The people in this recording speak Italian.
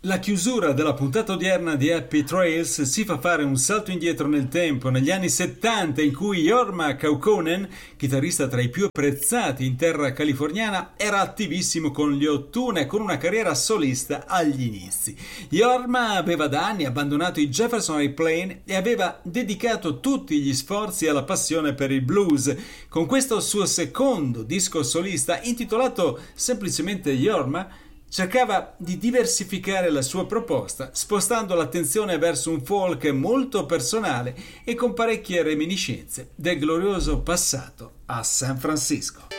La chiusura della puntata odierna di Happy Trails si fa fare un salto indietro nel tempo, negli anni 70, in cui Jorma Kaukonen, chitarrista tra i più apprezzati in terra californiana, era attivissimo con gli O2 con una carriera solista agli inizi. Jorma aveva da anni abbandonato i Jefferson Airplane e aveva dedicato tutti gli sforzi alla passione per il blues. Con questo suo secondo disco solista, intitolato semplicemente Jorma, cercava di diversificare la sua proposta, spostando l'attenzione verso un folk molto personale e con parecchie reminiscenze del glorioso passato a San Francisco.